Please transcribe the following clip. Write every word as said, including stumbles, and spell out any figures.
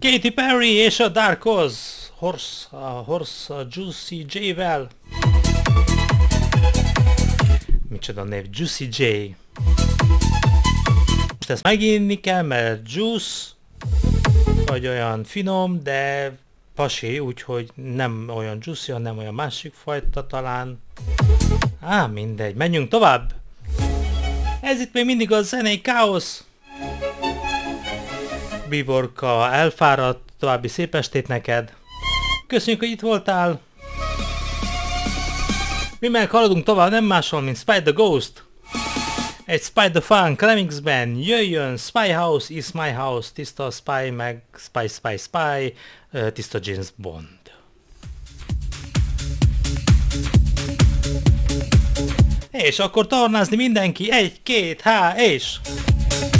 Katy Perry és a Dark Oz, Horse, a Horse a Juicy J-vel. Micsoda név, Juicy J. Most ezt meginni kell, mert juice, vagy olyan finom, de pasi, úgyhogy nem olyan juicy, hanem olyan másik fajta talán. Á, mindegy, menjünk tovább! Ez itt még mindig a zenei káosz. Biborka elfáradt, további szép estét neked. Köszönjük, hogy itt voltál. Mi meg haladunk tovább, nem máshol, mint Spy the Ghost. Egy Spy the Funk remixben. Jöjjön, Spy House is my house. Tiszta Spy meg Spy Spy Spy. Tiszta James Bond. És akkor tornázni mindenki. Egy, két, há, és...